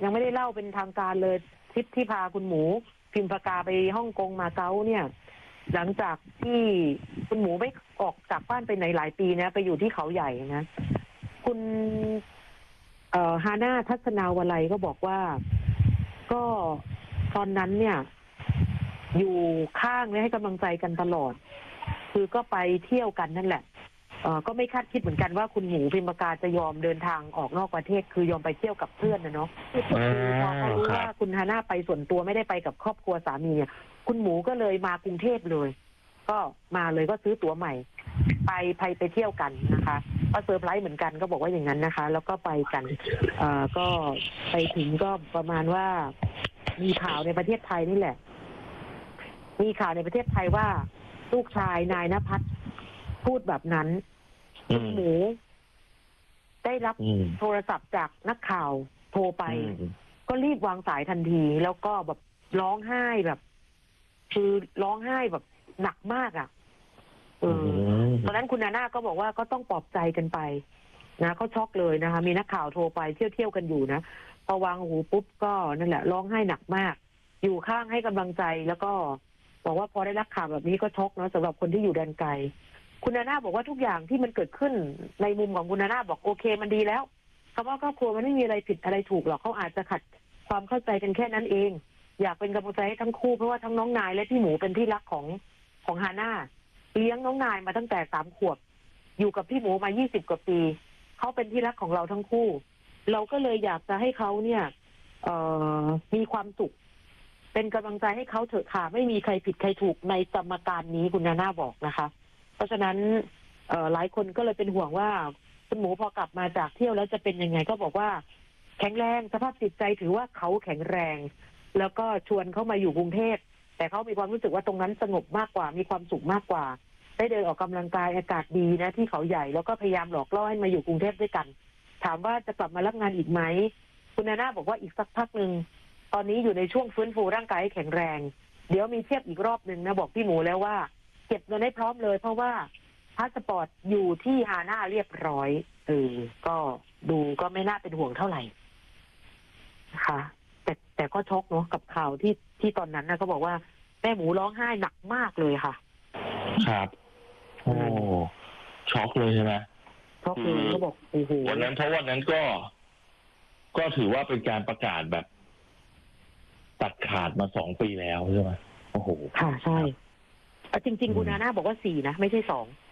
ยังไม่ได้เล่าเป็นทางการเลยทริปที่พาคุณหมูพิมพากาไปฮ่องกงมาเก๊าเนี่ยหลังจากที่คุณหมูไม่ออกจากบ้านไปไหนหลายปีนะไปอยู่ที่เขาใหญ่นะคุณฮาน่าทัศนาวลัยก็บอกว่าก็ตอนนั้นเนี่ยอยู่ข้างและให้กำลังใจกันตลอดคือก็ไปเที่ยวกันนั่นแหละก็ไม่คาดคิดเหมือนกันว่าคุณหมูพิมพากาจะยอมเดินทางออกนอกประเทศคือยอมไปเที่ยวกับเพื่อนนะเนาะคือพอเขารู้ว่าคุณฮาน่าไปส่วนตัวไม่ได้ไปกับครอบครัวสามีเนี่ยคุณหมูก็เลยมากรุงเทพเลยก็มาเลยก็ซื้อตั๋วใหม่ไปเที่ยวกันนะคะก็เซอร์ไพรส์เหมือนกันก็บอกว่าอย่างนั้นนะคะแล้วก็ไปกันก็ไปถึงก็ประมาณว่ามีข่าวในประเทศไทยนี่แหละมีข่าวในประเทศไทยว่าลูกชายนายณภัทรพูดแบบนั้นคุณหมูได้รับโทรศัพท์จากนักข่าวโทรไปก็รีบวางสายทันทีแล้วก็แบบร้องไห้แบบคือร้องไห้แบบหนักมากอ่ะตอนนั้นคุณนาน่าก็บอกว่าก็ต้องปลอบใจกันไปนะเขาช็อกเลยนะคะมีนักข่าวโทรไปเที่ยวกันอยู่นะพอวางหูปุ๊บก็นั่นแหละร้องไห้หนักมากอยู่ข้างให้กำลังใจแล้วก็บอกว่าพอได้รับข่าวแบบนี้ก็ช็อกเนาะสำหรับคนที่อยู่แดนไกลคุณนาน่าบอกว่าทุกอย่างที่มันเกิดขึ้นในมุมของคุณนาน่าบอกโอเคมันดีแล้วคำว่าครอบครัวมันไม่มีอะไรผิดอะไรถูกหรอกเขาอาจจะขัดความเข้าใจกันแค่นั้นเองอยากเป็นกำลังใจให้ทั้งคู่เพราะว่าทั้งน้องนายและพี่หมูเป็นที่รักของฮาน่าเลี้ยงน้องนายมาตั้งแต่3 ขวบอยู่กับพี่หมูมา20 กว่าปีเขาเป็นที่รักของเราทั้งคู่เราก็เลยอยากจะให้เขาเนี่ยมีความสุขเป็นกำลังใจให้เขาเถอะค่ะไม่มีใครผิดใครถูกในสมการนี้คุณนาน่าบอกนะคะเพราะฉะนั้นหลายคนก็เลยเป็นห่วงว่าคุณหมูพอกลับมาจากเที่ยวแล้วจะเป็นยังไงก็บอกว่าแข็งแรงสภาพจิตใจถือว่าเขาแข็งแรงแล้วก็ชวนเขามาอยู่กรุงเทพแต่เขามีความรู้สึกว่าตรงนั้นสงบมากกว่ามีความสุขมากกว่าได้เดินออกกำลังกายอากาศดีนะที่เขาใหญ่แล้วก็พยายามหลอกล่อให้มาอยู่กรุงเทพด้วยกันถามว่าจะกลับมารับงานอีกไหมคุณนาน่าบอกว่าอีกสักพักนึงตอนนี้อยู่ในช่วงฟื้นฟูร่างกายให้แข็งแรงเดี๋ยวมีเทียบอีกรอบนึงนะบอกพี่หมูแล้วว่าเก็บเงินให้พร้อมเลยเพราะว่าพาสปอร์ตอยู่ที่ฮาน่าเรียบร้อยก็ดูก็ไม่น่าเป็นห่วงเท่าไหร่นะคะแต่ก็ช็อกเนาะกับข่าวที่ตอนนั้นนะเขาบอกว่าแม่หมูร้องไห้หนักมากเลยค่ะครับโอ้ช็อกเลยใช่ไหมช็อกเลยเขาบอกโอ้โหวันนั้นเพราะวันนั้นก็ถือว่าเป็นการประกาศแบบตัดขาดมา2 ปีแล้วใช่ไหมโอ้โหค่ะใช่จริงๆคุณนาน่าบอกว่า4นะไม่ใช่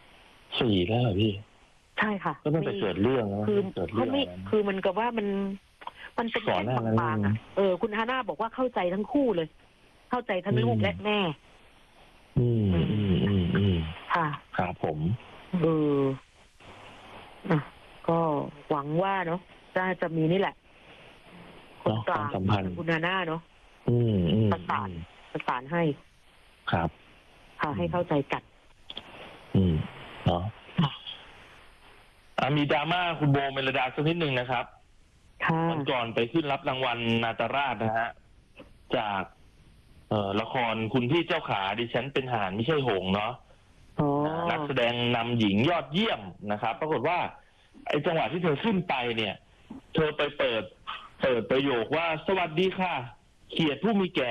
2 แล้วเหรอพี่ใช่ค่ะก็ตั้งแต่เกิดเรื่องแล้วคือเขาไม่คือมันกับว่ามันเป็นแค่บางๆอ่ะคุณฮาน่าบอกว่าเข้าใจทั้งคู่เลยเข้าใจทั้งลูกและแม่ค่ะครับผมก็หวังว่าเนาะจะมีนี่แหละคนกลางคุณฮาน่าเนาะประสานให้ครับค่ะให้เข้าใจกันเนาะมีดราม่าคุณโบเมลดาสักนิดนึงนะครับวันก่อนไปขึ้นรับรางวัลนาตราชนะฮะจากละครคุณพี่เจ้าขาดิฉันเป็นห่านไม่ใช่หงส์เนาะนักแสดงนำหญิงยอดเยี่ยมนะครับปรากฏว่าไอ้จังหวะที่เธอขึ้นไปเนี่ยเธอไปเปิดประโยคว่าสวัสดีค่ะเขียดผู้มีแก่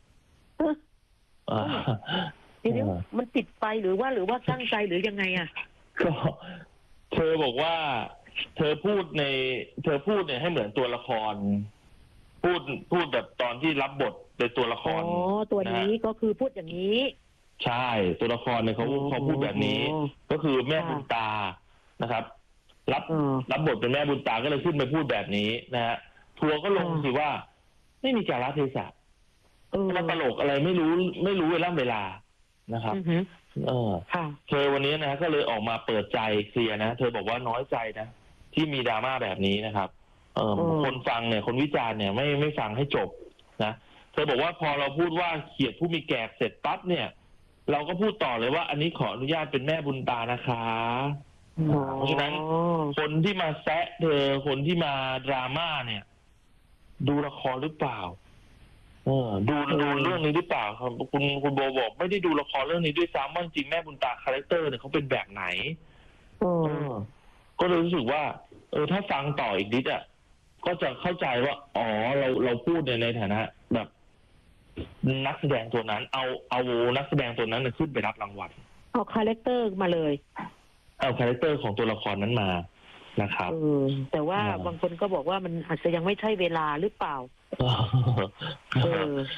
ทีนี้มันติดไปหรือว่าตั้งใจหรือยังไงอ่ะก็เธอบอกว่าเธอพูดเนี่ยให้เหมือนตัวละครพูดแบบตอนที่รับบทในตัวละครตัวนี้ก็คือพูดอย่างนี้ใช่ตัวละครเนี่ยเขาพูดแบบนี้ก็คือแม่บุญตานะครับรับบทเป็นแม่บุญตาก็เลยขึ้นไปพูดแบบนี้นะฮะทัวร์ก็ลงสิว่าไม่มีการละเทศะแล้วตลกอะไรไม่รู้เวลานะครับเธอวันนี้นะก็เลยออกมาเปิดใจเคลียร์นะเธอบอกว่าน้อยใจนะที่มีดราม่าแบบนี้นะครับคนฟังเนี่ยคนวิจารณ์เนี่ยไม่ฟังให้จบนะเธอบอกว่าพอเราพูดว่าเขียดผู้มีแก่เสร็จปั๊บเนี่ยเราก็พูดต่อเลยว่าอันนี้ขออนุญาตเป็นแม่บุญตานะคะเพราะฉะนั้นคนที่มาแซะเธอคนที่มาดราม่าเนี่ยดูละครหรือเปล่าดูเรื่องนี้หรือเปล่าครับคุณโบบอกไม่ได้ดูละครเรื่องนี้ด้วยซ้ำว่าจริงแม่บุญตาคาแรคเตอร์เนี่ยเขาเป็นแบบไหนก็เลยรู้สึกว่าถ้าฟังต่ออีกนิดอ่ะก็จะเข้าใจว่าอ๋อเราพูดในฐานะแบบนักแสดงตัวนั้น เอานักแสดงตัวนั้นขึ้นไปรับรางวัลเอาคาแรคเตอร์มาเลยเอาคาแรคเตอร์ของตัวละครนั้นมานะครับแต่ว่าบางคนก็บอกว่ามันอาจจะยังไม่ใช่เวลาหรือเปล่า